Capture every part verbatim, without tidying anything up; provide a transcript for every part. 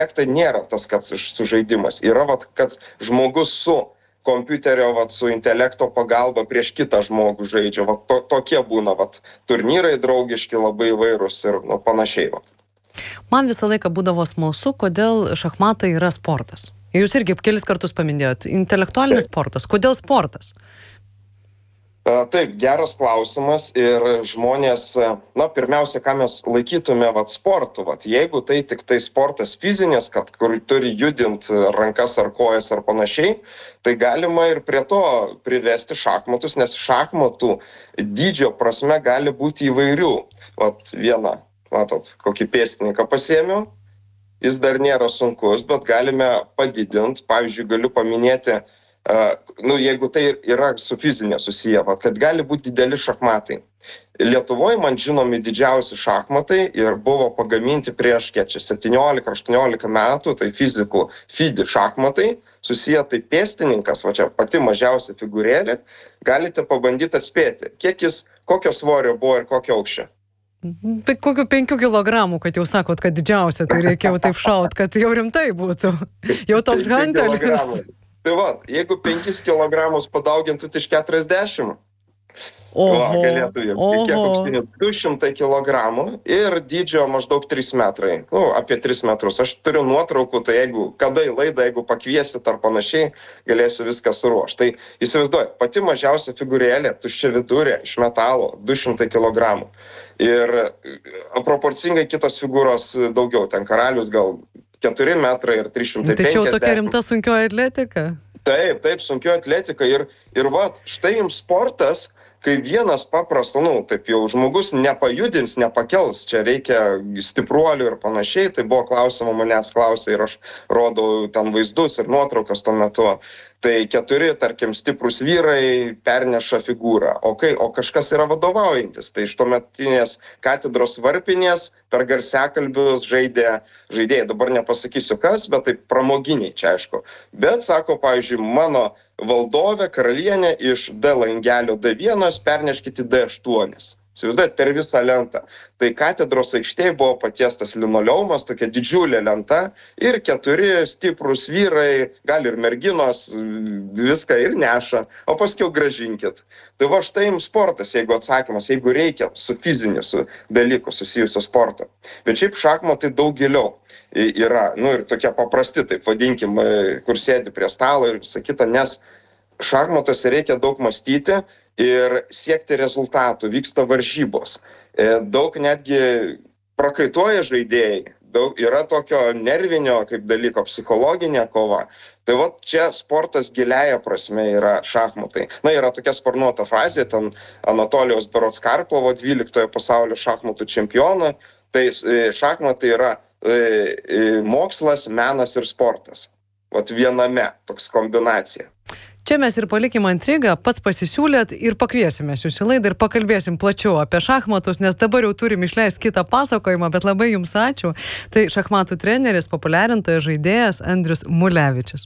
tai nėra tas, kad sužaidimas. Yra, vat, kad žmogus su kompiuterio, vat, su intelekto pagalba prieš kitą žmogų žaidžia. Vat, to, tokie būna vat, turnyrai draugiški, labai įvairūs ir nu, panašiai. Vat. Man visą laiką būdavo smalsu, kodėl šachmatai yra sportas. Jūs irgi kelis kartus paminėjot. Intelektualinis Taip. sportas. Kodėl sportas? Taip, geras klausimas ir žmonės, na, pirmiausia, ką mes laikytume vat, sportu, vat, jeigu tai tik tai sportas fizinis, kad kur turi judinti rankas ar kojas ar panašiai, tai galima ir prie to privesti šachmatus, nes šachmatų dydžio prasme gali būti įvairių. Vat vieną, matot, kokį pėstininką pasiėmiau, jis dar nėra sunkus, bet galime padidinti, pavyzdžiui, galiu paminėti, Uh, nu, jeigu tai yra su fizinė susiję, vat, kad gali būti dideli šachmatai. Lietuvoje man žinomi didžiausi šachmatai ir buvo pagaminti prieš kiek čia septyniolika aštuoniolika metų, tai fizikų FIDE šachmatai, susiję tai pėstininkas, va čia pati mažiausia figūrėlė, galite pabandyti atspėti, kiek jis, kokio svorio buvo ir kokio aukščio. Tai kokių penkių kilogramų, kad jau sakot, kad didžiausia, tai reikėjo taip šaut, kad jau rimtai būtų. Jau toks hantelis. Tai va, jeigu penkis kilogramus padaugintų iš keturiasdešimt, oho, va, galėtų jau kiek auksinių du šimtai kilogramų ir dydžio maždaug trys metrai, nu, apie tris metrus. Aš turiu nuotraukų, tai jeigu kada į laidą, jeigu pakviesit ar panašiai, galėsiu viską suruošti. Tai įsivaizduoju, pati mažiausia figūrėlė, tuščia vidurė, iš metalo, du šimtai kilogramų. Ir proporcingai kitos figūros daugiau, ten karalius gal keturi metrai ir trys šimtai penkiasdešimt. Tai čia jau tokia rimta sunkioji atletika? Taip, taip, sunkioji atletika. Ir, ir vat, štai jums sportas, kai vienas paprastas, nu, taip jau žmogus nepajudins, nepakels, čia reikia stipruolių ir panašiai, tai buvo klausimo, manęs klausė ir aš rodau ten vaizdus ir nuotraukas tuo metu. Tai keturi, tarkim, stiprus vyrai perneša figūrą, o, kai, o kažkas yra vadovaujantis. Tai iš tuometinės katedros varpinės per garsiakalbius žaidė žaidėjai. Dabar nepasakysiu kas, bet tai pramoginiai čia aišku. Bet, sako, pavyzdžiui, mano valdovė, karalienė iš D langelio D vienas perneškite D aštuonis. Įsivaizduojat, per visą lentą. Tai katedros aikštėje buvo patiestas linoleumas, tokia didžiulė lenta ir keturi stiprus vyrai, gal ir merginos, viską ir neša, o paskiau gražinkit. Tai va štai jums sportas, jeigu atsakymas, jeigu reikia su fiziniu su dalyku susijusio sporto. Bet šiaip šachmatai daug giliau yra, nu ir tokie paprasti, taip vadinkim, kur sėdi prie stalo ir visą kitą, nes šachmatuose reikia daug mąstyti ir siekti rezultatų, vyksta varžybos. Daug netgi prakaituoja žaidėjai, daug yra tokio nervinio kaip dalyko, psichologinė kova. Tai va čia sportas giliaja prasme yra šachmatai. Na, yra tokia sparnuota frazė, ten Anatolijaus berods Karpovo, dvyliktojo pasaulio šachmatų čempiono, tai šachmatai yra e, mokslas, menas ir sportas. Vat viename toks kombinacija. Čia mes ir palikim intrigą, pats pasisiūlėt ir pakviesime jūs į laidą ir pakalbėsim plačiau apie šachmatus, nes dabar jau turim išleisti kitą pasakojimą, bet labai jums ačiū. Tai šachmatų treneris, populiarintojas žaidėjas Andrius Mulevičius.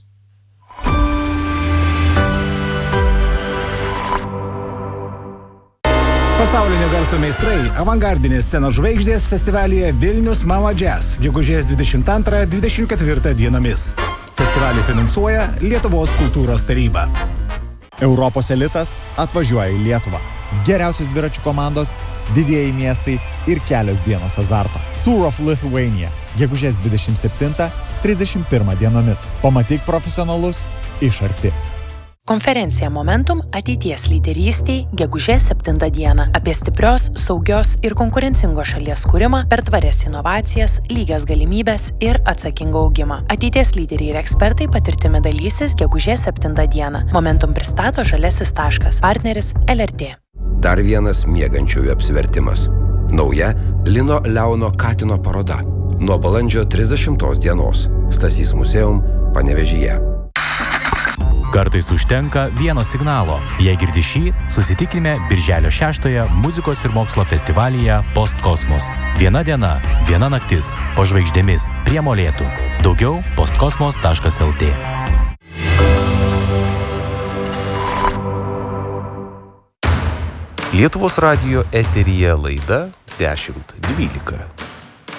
Pasaulinio garso meistrai, avangardinės scenos žvaigždės festivalyje Vilnius Mama Jazz, gegužės dvidešimt antrą dvidešimt ketvirtą dienomis. Festivalį finansuoja Lietuvos kultūros taryba. Europos elitas atvažiuoja į Lietuvą. Geriausios dviračių komandos, didieji miestai ir kelios dienos azarto. Tour of Lithuania, gegužės dvidešimt septintą trisdešimt pirmą dienomis. Pamatyk profesionalus iš arti. Konferencija Momentum ateities lyderystei gegužės septintą dieną apie stiprios, saugios ir konkurencingos šalies kūrimą per tvarias inovacijas, lygias galimybės ir atsakingą augimą. Ateities lyderiai ir ekspertai patirtimi dalysis gegužės septintą dieną. Momentum pristato Žaliasis taškas, partneris L R T. Dar vienas miegančiųjų apsivertimas. Nauja Lino Leono Katino paroda. Nuo balandžio trisdešimtos dienos. Stasys Museum, Panevėžyje. Kartais užtenka vieno signalo. Jei girdi šį, susitikime birželio šeštąją muzikos ir mokslo festivalyje Postkosmos. Viena diena, viena naktis, po žvaigždėmis, prie molėtų. Daugiau postkosmos taškas el tė. Lietuvos radijo eteryje laida dešimt dvylika.